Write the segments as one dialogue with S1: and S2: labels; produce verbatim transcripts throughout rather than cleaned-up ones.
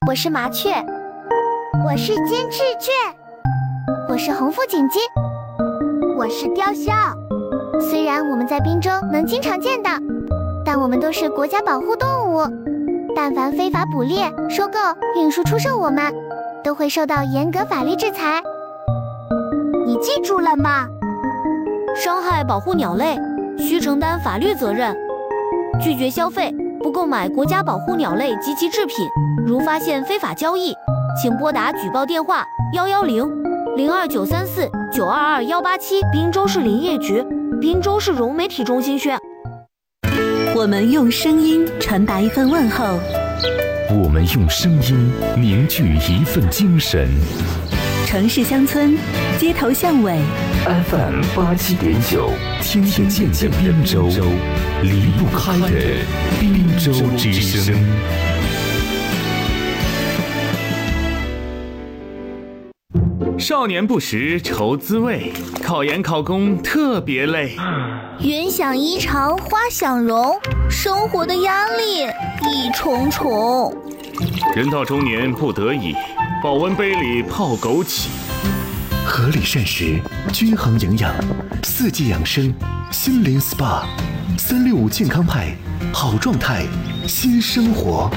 S1: 我是麻雀，
S2: 我是金翅雀，
S1: 我是红腹锦鸡，
S2: 我是雕鸮。
S1: 虽然我们在滨州能经常见到，但我们都是国家保护动物，但凡非法捕猎、收购、运输、出售我们，都会受到严格法律制裁。
S2: 你记住了吗？
S3: 伤害保护鸟类，需承担法律责任。拒绝消费，不购买国家保护鸟类及其制品。如发现非法交易，请拨打举报电话幺幺零零二九三四九二二幺八七。滨州市林业局、滨州市融媒体中心宣。
S4: 我们用声音传达一份问候，
S5: 我们用声音凝聚一份精神。
S4: 城市乡村，街头巷尾
S5: F M 八七点九，听得见的滨州，离不开的滨州之声。
S6: 少年不识愁滋味，考研考公特别累。
S7: 云想衣裳花想容，生活的压力一重重。
S6: 人到中年不得已，保温杯里泡枸杞。
S8: 合理膳食，均衡营养，四季养生，心灵 S P A， 三六五健康派，好状态，新生活。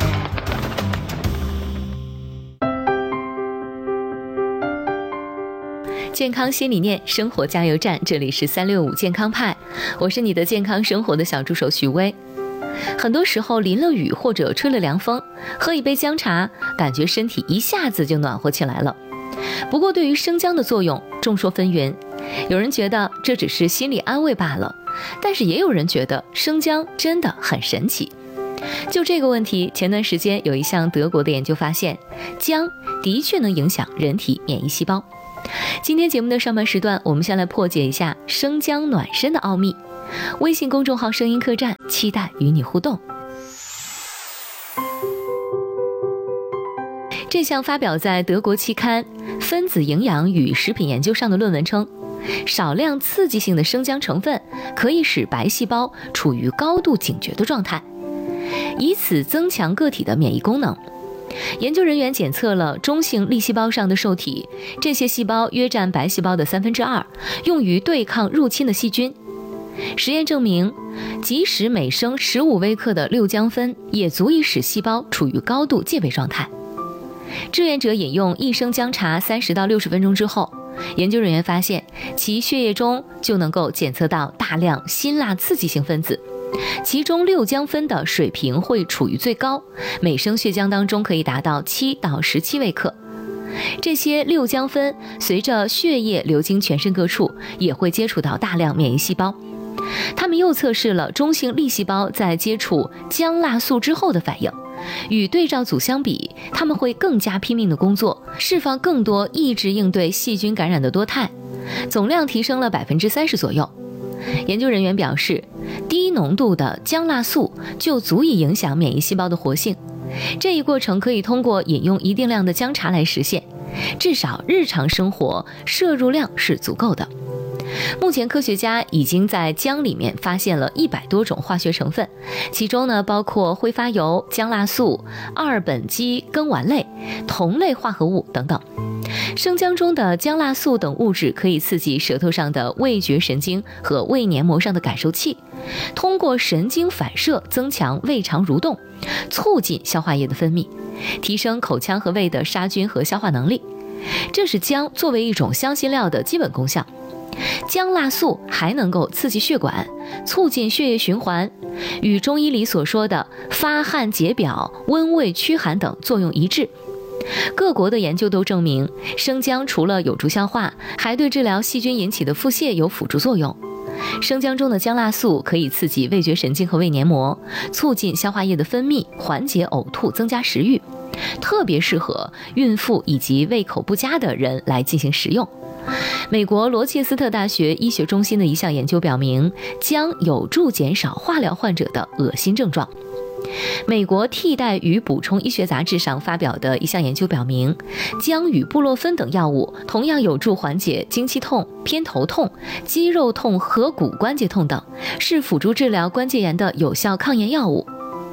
S9: 健康新理念，生活加油站，这里是三六五健康派，我是你的健康生活的小助手许巍。很多时候淋了雨或者吹了凉风，喝一杯姜茶，感觉身体一下子就暖和起来了。不过对于生姜的作用众说纷纭，有人觉得这只是心理安慰罢了，但是也有人觉得生姜真的很神奇。就这个问题，前段时间有一项德国的研究发现，姜的确能影响人体免疫细胞。今天节目的上半时段，我们先来破解一下生姜暖身的奥秘。微信公众号声音客栈，期待与你互动。这项发表在德国期刊《分子营养与食品研究》上的论文称，少量刺激性的生姜成分可以使白细胞处于高度警觉的状态，以此增强个体的免疫功能。研究人员检测了中性粒细胞上的受体，这些细胞约占白细胞的三分之二，用于对抗入侵的细菌。实验证明，即使每升十五微克的六姜酚，也足以使细胞处于高度戒备状态。志愿者饮用一升姜茶三十到六十分钟之后，研究人员发现其血液中就能够检测到大量辛辣刺激性分子，其中六姜酚的水平会处于最高，每升血浆当中可以达到七到十七微克。这些六姜酚随着血液流经全身各处，也会接触到大量免疫细胞。他们又测试了中性粒细胞在接触姜辣素之后的反应，与对照组相比，他们会更加拼命的工作，释放更多抑制应对细菌感染的多肽，总量提升了百分之三十左右。研究人员表示，低浓度的姜辣素就足以影响免疫细胞的活性。这一过程可以通过饮用一定量的姜茶来实现，至少日常生活摄入量是足够的。目前科学家已经在姜里面发现了一百多种化学成分，其中呢包括挥发油、姜辣素、二苯基根烷类、酮类化合物等等。生姜中的姜辣素等物质可以刺激舌头上的味觉神经和胃黏膜上的感受器，通过神经反射增强胃肠蠕动，促进消化液的分泌，提升口腔和胃的杀菌和消化能力。这是姜作为一种香辛料的基本功效。姜辣素还能够刺激血管，促进血液循环，与中医里所说的发汗解表、温胃驱寒等作用一致。各国的研究都证明，生姜除了有助消化，还对治疗细菌引起的腹泻有辅助作用。生姜中的姜辣素可以刺激味觉神经和胃黏膜，促进消化液的分泌，缓解呕吐，增加食欲，特别适合孕妇以及胃口不佳的人来进行食用。美国罗切斯特大学医学中心的一项研究表明，姜有助减少化疗患者的恶心症状。美国替代与补充医学杂志上发表的一项研究表明，姜与布洛芬等药物同样有助缓解经期痛、偏头痛、肌肉痛和骨关节痛等，是辅助治疗关节炎的有效抗炎药物。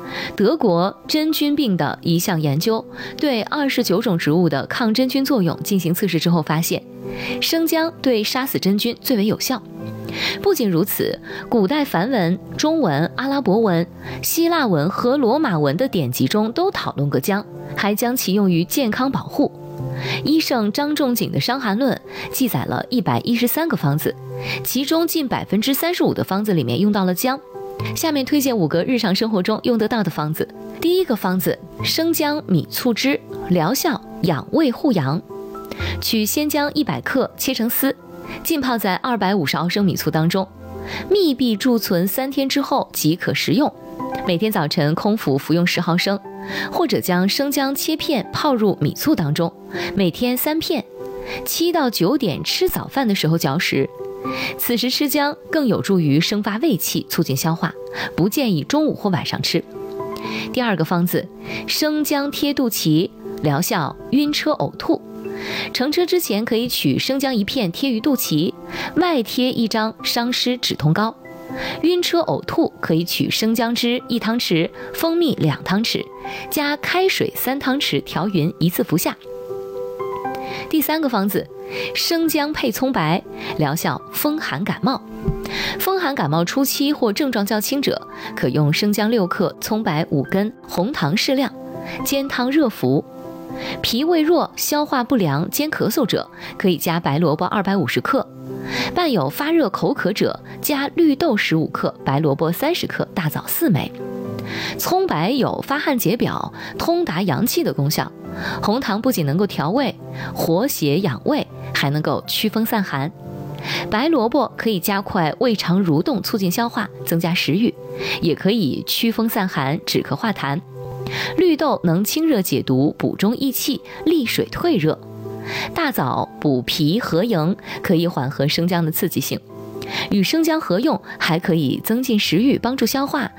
S9: 德国真菌病的一项研究对二十九种植物的抗真菌作用进行测试之后发现，生姜对杀死真菌最为有效。不仅如此，古代梵文、中文、阿拉伯文、希腊文和罗马文的典籍中都讨论过姜，还将其用于健康保护。医圣张仲景的《伤寒论》记载了一百一十三个方子，其中近百分之三十五的方子里面用到了姜。下面推荐五个日常生活中用得到的方子。第一个方子，生姜米醋汁，疗效养胃护阳。取鲜姜一百克，切成丝，浸泡在二百五十毫升米醋当中，密闭贮存三天之后即可食用。每天早晨空腹服用十毫升，或者将生姜切片泡入米醋当中，每天三片。七到九点吃早饭的时候嚼食，此时吃姜更有助于生发胃气，促进消化，不建议中午或晚上吃。第二个方子，生姜贴肚脐，疗效晕车呕吐。乘车之前可以取生姜一片贴于肚脐，外贴一张伤湿止痛膏。晕车呕吐可以取生姜汁一汤匙，蜂蜜两汤匙，加开水三汤匙调匀，一次服下。第三个方子，生姜配葱白，疗效风寒感冒。风寒感冒初期或症状较轻者，可用生姜六克、葱白五根、红糖适量，煎汤热服。脾胃弱、消化不良、兼咳嗽者，可以加白萝卜二百五十克。伴有发热口渴者，加绿豆十五克、白萝卜三十克、大枣四枚。葱白有发汗解表、通达阳气的功效，红糖不仅能够调胃、活血养胃，还能够驱风散寒。白萝卜可以加快胃肠蠕动，促进消化，增加食欲，也可以驱风散寒、止咳化痰。绿豆能清热解毒、补中益气、利水退热。大枣补脾和营，可以缓和生姜的刺激性。与生姜合用，还可以增进食欲，帮助消化，